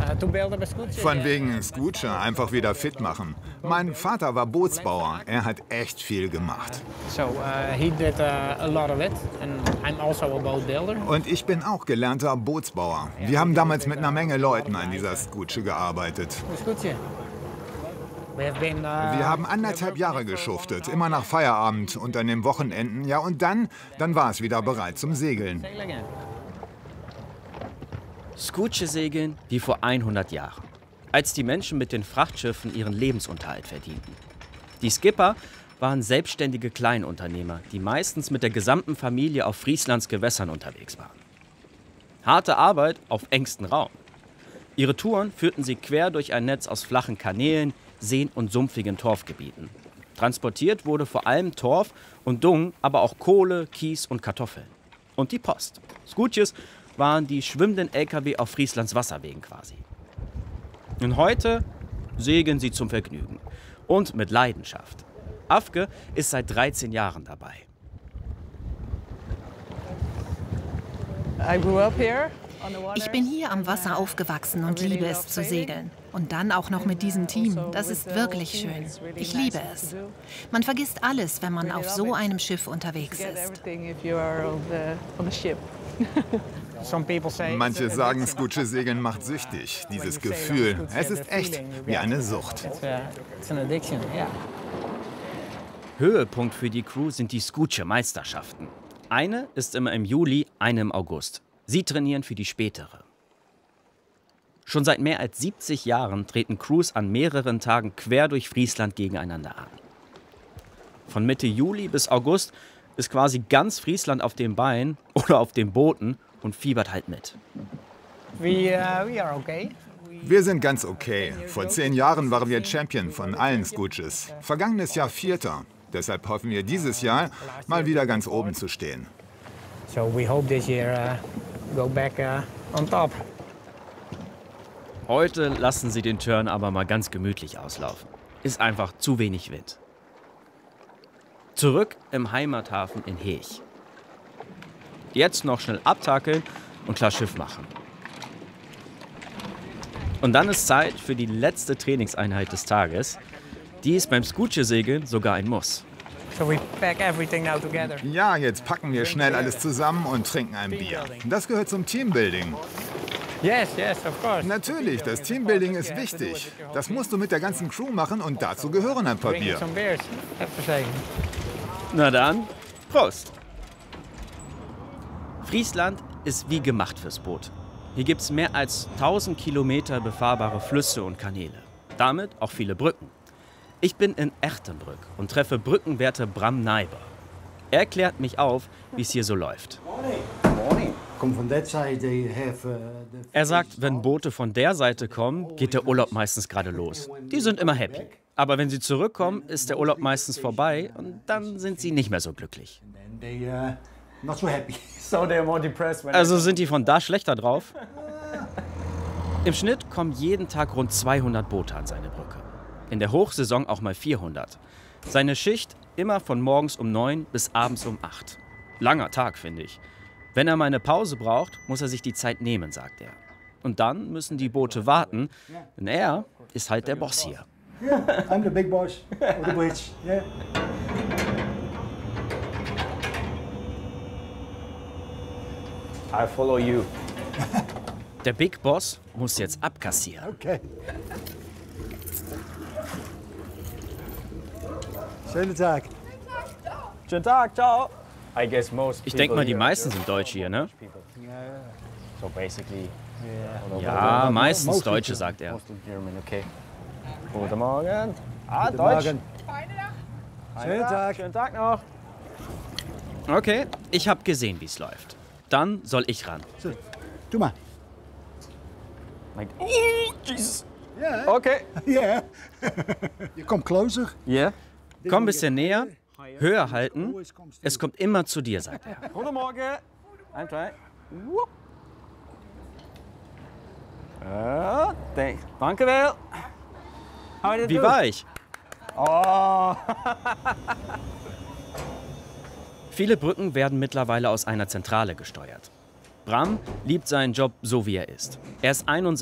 Von wegen Scooter, einfach wieder fit machen. Mein Vater war Bootsbauer, er hat echt viel gemacht. Und ich bin auch gelernter Bootsbauer. Wir haben damals mit einer Menge Leuten an dieser Scooter gearbeitet. Wir haben 1,5 Jahre geschuftet, immer nach Feierabend und an den Wochenenden. Ja, und dann war es wieder bereit zum Segeln. Scooter-Segeln wie vor 100 Jahren, als die Menschen mit den Frachtschiffen ihren Lebensunterhalt verdienten. Die Skipper waren selbstständige Kleinunternehmer, die meistens mit der gesamten Familie auf Frieslands Gewässern unterwegs waren. Harte Arbeit auf engstem Raum. Ihre Touren führten sie quer durch ein Netz aus flachen Kanälen, Seen und sumpfigen Torfgebieten. Transportiert wurde vor allem Torf und Dung, aber auch Kohle, Kies und Kartoffeln. Und die Post. Scooters waren die schwimmenden LKW auf Frieslands Wasserwegen quasi. Und heute segeln sie zum Vergnügen und mit Leidenschaft. Afke ist seit 13 Jahren dabei. Ich bin hier am Wasser aufgewachsen und liebe es zu segeln. Und dann auch noch mit diesem Team. Das ist wirklich schön. Ich liebe es. Man vergisst alles, wenn man auf so einem Schiff unterwegs ist. Manche sagen, Scooter-Segeln macht süchtig. Dieses Gefühl, es ist echt wie eine Sucht. Höhepunkt für die Crew sind die Scooter-Meisterschaften. Eine ist immer im Juli, eine im August. Sie trainieren für die spätere. Schon seit mehr als 70 Jahren treten Crews an mehreren Tagen quer durch Friesland gegeneinander an. Von Mitte Juli bis August ist quasi ganz Friesland auf den Beinen oder auf den Booten und fiebert halt mit. Wir sind ganz okay. Vor 10 Jahren waren wir Champion von allen Scooters. Vergangenes Jahr Vierter. Deshalb hoffen wir dieses Jahr mal wieder ganz oben zu stehen. Heute lassen sie den Turn aber mal ganz gemütlich auslaufen. Ist einfach zu wenig Wind. Zurück im Heimathafen in Heech. Jetzt noch schnell abtackeln und klar Schiff machen. Und dann ist Zeit für die letzte Trainingseinheit des Tages. Die ist beim Scooter-Segeln sogar ein Muss. Ja, jetzt packen wir schnell alles zusammen und trinken ein Bier. Das gehört zum Teambuilding. Natürlich, das Teambuilding ist wichtig. Das musst du mit der ganzen Crew machen und dazu gehören ein paar Bier. Na dann, Prost! Friesland ist wie gemacht fürs Boot. Hier gibt es mehr als 1000 Kilometer befahrbare Flüsse und Kanäle. Damit auch viele Brücken. Ich bin in Ertenbrück und treffe Brückenwärter Bram Neiber. Er klärt mich auf, wie es hier so läuft. Er sagt, wenn Boote von der Seite kommen, geht der Urlaub meistens gerade los. Die sind immer happy. Aber wenn sie zurückkommen, ist der Urlaub meistens vorbei und dann sind sie nicht mehr so glücklich. Also sind die von da schlechter drauf? Im Schnitt kommen jeden Tag rund 200 Boote an seine Brücke. In der Hochsaison auch mal 400. Seine Schicht immer von morgens um 9 bis abends um 8. Langer Tag, finde ich. Wenn er mal eine Pause braucht, muss er sich die Zeit nehmen, sagt er. Und dann müssen die Boote warten, denn er ist halt der Boss hier. I'm the big boss of the bridge. Yeah. I follow you. Der Big Boss muss jetzt abkassieren. Okay. Schönen Tag. Schönen Tag, ciao. Ich denke mal, die meisten sind Deutsche hier, ne? Ja, meistens Deutsche, sagt er. Guten Morgen. Guten Morgen. Schönen Tag. Schönen Tag noch. Okay, ich habe gesehen, wie es läuft. Dann soll ich ran. So, tu mal. Oh, Jesus. Yeah. Okay. Yeah. You come closer. Yeah. Komm ein bisschen näher, höher halten. Es kommt immer zu dir, sagt er. Guten Morgen. I'm trying. Danke wel. Wie war ich? Oh. Viele Brücken werden mittlerweile aus einer Zentrale gesteuert. Bram liebt seinen Job so, wie er ist. Er ist 61